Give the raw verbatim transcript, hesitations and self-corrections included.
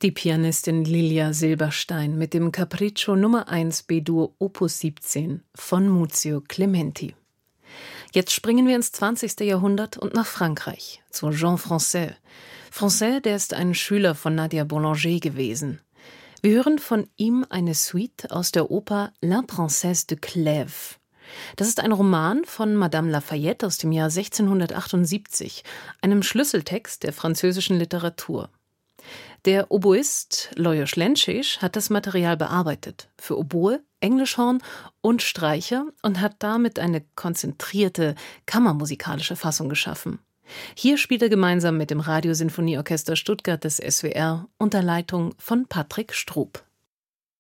Die Pianistin Lilia Silberstein mit dem Capriccio Nummer eins B-Dur Opus siebzehn von Muzio Clementi. Jetzt springen wir ins zwanzigste Jahrhundert und nach Frankreich, zu Jean Francaix. Francaix, der ist ein Schüler von Nadia Boulanger gewesen. Wir hören von ihm eine Suite aus der Oper La Princesse de Clèves. Das ist ein Roman von Madame Lafayette aus dem Jahr sechzehnhundertachtundsiebzig, einem Schlüsseltext der französischen Literatur. Der Oboist Lajos Lenčič hat das Material bearbeitet, für Oboe, Englischhorn und Streicher, und hat damit eine konzentrierte, kammermusikalische Fassung geschaffen. Hier spielt er gemeinsam mit dem Radiosinfonieorchester Stuttgart des S W R unter Leitung von Patrick Strub.